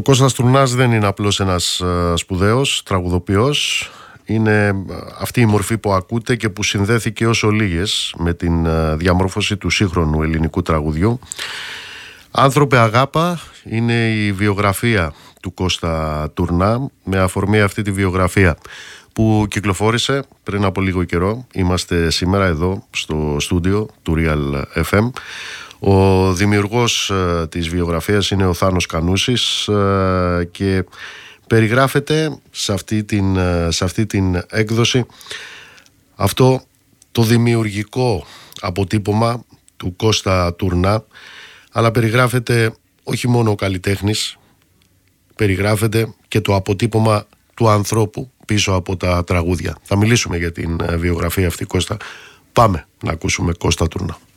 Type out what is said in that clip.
Κώστας Τουρνάς δεν είναι απλώς ένας σπουδαίος τραγουδοποιός. Είναι αυτή η μορφή που ακούτε και που συνδέθηκε ως ολίγες με την διαμόρφωση του σύγχρονου ελληνικού τραγουδιού. «Άνθρωπε αγάπα» είναι η βιογραφία του Κώστα Τουρνά. Με αφορμή αυτή τη βιογραφία που κυκλοφόρησε πριν από λίγο καιρό, είμαστε σήμερα εδώ στο στούντιο του Real FM. Ο δημιουργός της βιογραφίας είναι ο Θάνος Κανούσης και περιγράφεται σε αυτή την έκδοση αυτό το δημιουργικό αποτύπωμα του Κώστα Τουρνά, αλλά περιγράφεται όχι μόνο ο καλλιτέχνης, περιγράφεται και το αποτύπωμα του ανθρώπου πίσω από τα τραγούδια. Θα μιλήσουμε για την βιογραφία αυτή, Κώστα. Πάμε να ακούσουμε Κώστα Τουρνά.